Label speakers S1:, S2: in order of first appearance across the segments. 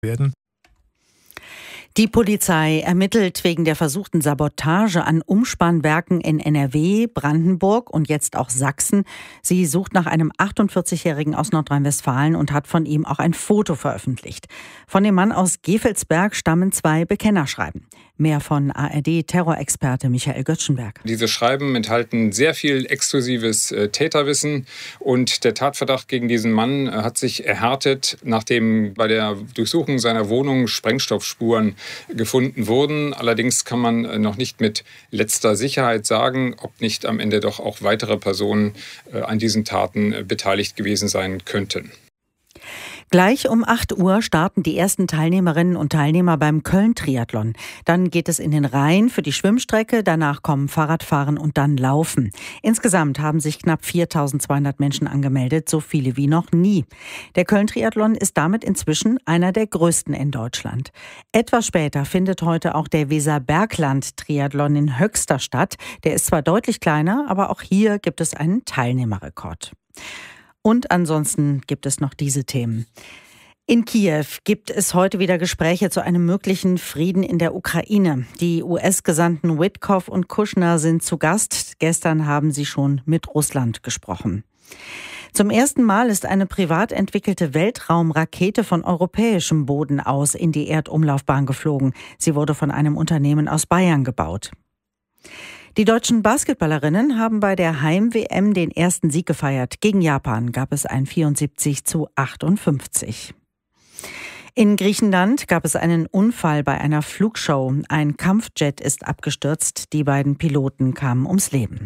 S1: werden.
S2: Die Polizei ermittelt wegen der versuchten Sabotage an Umspannwerken in NRW, Brandenburg und jetzt auch Sachsen. Sie sucht nach einem 48-Jährigen aus Nordrhein-Westfalen und hat von ihm auch ein Foto veröffentlicht. Von dem Mann aus Gevelsberg stammen 2 Bekennerschreiben. Mehr von ARD-Terrorexperte Michael Göttschenberg.
S3: Diese Schreiben enthalten sehr viel exklusives Täterwissen und der Tatverdacht gegen diesen Mann hat sich erhärtet, nachdem bei der Durchsuchung seiner Wohnung Sprengstoffspuren gefunden wurden. Allerdings kann man noch nicht mit letzter Sicherheit sagen, ob nicht am Ende doch auch weitere Personen an diesen Taten beteiligt gewesen sein könnten.
S2: Gleich um 8 Uhr starten die ersten Teilnehmerinnen und Teilnehmer beim Köln-Triathlon. Dann geht es in den Rhein für die Schwimmstrecke, danach kommen Fahrradfahren und dann Laufen. Insgesamt haben sich knapp 4.200 Menschen angemeldet, so viele wie noch nie. Der Köln-Triathlon ist damit inzwischen einer der größten in Deutschland. Etwas später findet heute auch der Weser-Bergland-Triathlon in Höxter statt. Der ist zwar deutlich kleiner, aber auch hier gibt es einen Teilnehmerrekord. Und ansonsten gibt es noch diese Themen. In Kiew gibt es heute wieder Gespräche zu einem möglichen Frieden in der Ukraine. Die US-Gesandten Witkoff und Kushner sind zu Gast. Gestern haben sie schon mit Russland gesprochen. Zum ersten Mal ist eine privat entwickelte Weltraumrakete von europäischem Boden aus in die Erdumlaufbahn geflogen. Sie wurde von einem Unternehmen aus Bayern gebaut. Die deutschen Basketballerinnen haben bei der Heim-WM den ersten Sieg gefeiert. Gegen Japan gab es ein 74:58. In Griechenland gab es einen Unfall bei einer Flugshow. Ein Kampfjet ist abgestürzt. Die beiden Piloten kamen ums Leben.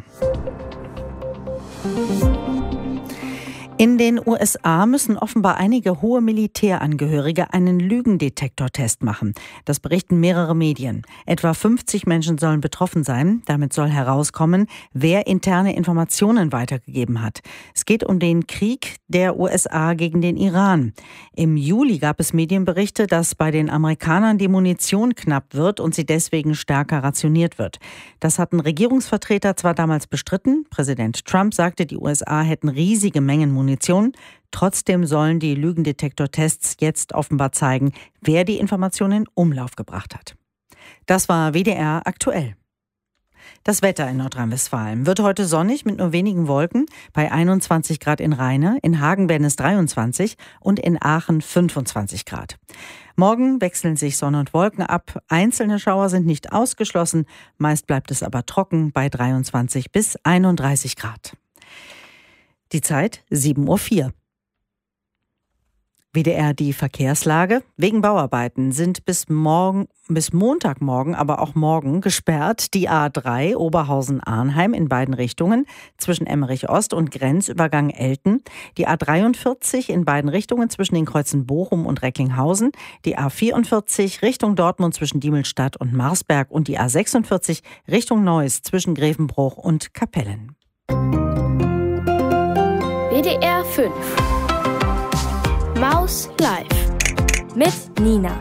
S2: In den USA müssen offenbar einige hohe Militärangehörige einen Lügendetektortest machen. Das berichten mehrere Medien. Etwa 50 Menschen sollen betroffen sein. Damit soll herauskommen, wer interne Informationen weitergegeben hat. Es geht um den Krieg der USA gegen den Iran. Im Juli gab es Medienberichte, dass bei den Amerikanern die Munition knapp wird und sie deswegen stärker rationiert wird. Das hatten Regierungsvertreter zwar damals bestritten. Präsident Trump sagte, die USA hätten riesige Mengen Munition. Trotzdem sollen die Lügendetektortests jetzt offenbar zeigen, wer die Informationen in Umlauf gebracht hat. Das war WDR aktuell. Das Wetter in Nordrhein-Westfalen wird heute sonnig mit nur wenigen Wolken, bei 21 Grad in Rheine, in Hagen werden es 23 und in Aachen 25 Grad. Morgen wechseln sich Sonne und Wolken ab, einzelne Schauer sind nicht ausgeschlossen, meist bleibt es aber trocken bei 23 bis 31 Grad. Die Zeit 7:04 Uhr. WDR die Verkehrslage. Wegen Bauarbeiten sind bis Montagmorgen, aber auch morgen gesperrt die A3 Oberhausen-Arnheim in beiden Richtungen zwischen Emmerich Ost und Grenzübergang Elten, die A43 in beiden Richtungen zwischen den Kreuzen Bochum und Recklinghausen, die A44 Richtung Dortmund zwischen Diemelstadt und Marsberg und die A46 Richtung Neuss zwischen Grevenbruch und Kapellen.
S4: WDR 5 Maus Live mit Nina.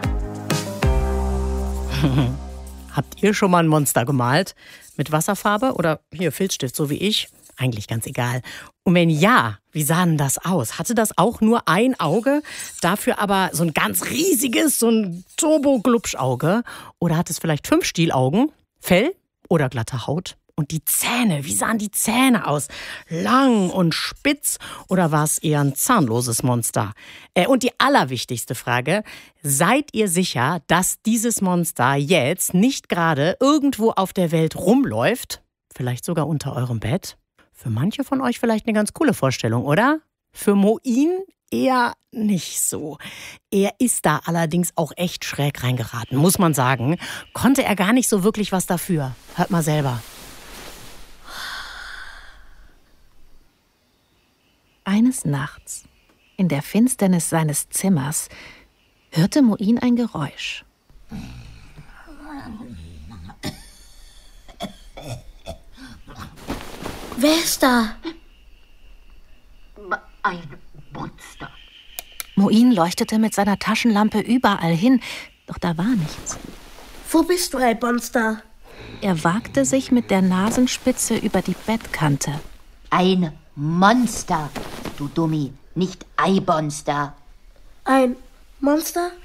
S5: Habt ihr schon mal ein Monster gemalt? Mit Wasserfarbe oder hier Filzstift, so wie ich? Eigentlich ganz egal. Und wenn ja, wie sah denn das aus? Hatte das auch nur ein Auge, dafür aber so ein ganz riesiges, so ein Turbo-Glubschauge? Oder hat es vielleicht 5 Stielaugen, Fell oder glatte Haut? Und die Zähne, wie sahen die Zähne aus? Lang und spitz oder war es eher ein zahnloses Monster? Und die allerwichtigste Frage, seid ihr sicher, dass dieses Monster jetzt nicht gerade irgendwo auf der Welt rumläuft? Vielleicht sogar unter eurem Bett? Für manche von euch vielleicht eine ganz coole Vorstellung, oder? Für Moin eher nicht so. Er ist da allerdings auch echt schräg reingeraten, muss man sagen. Konnte er gar nicht so wirklich was dafür. Hört mal selber.
S6: Eines Nachts, in der Finsternis seines Zimmers, hörte Moin ein Geräusch.
S4: Wer ist da?
S7: Ein Monster.
S6: Moin leuchtete mit seiner Taschenlampe überall hin, doch da war nichts.
S4: Wo bist du, ein Monster?
S6: Er wagte sich mit der Nasenspitze über die Bettkante.
S7: Ein Monster, du Dummi, nicht Eibonster.
S4: Ein Monster?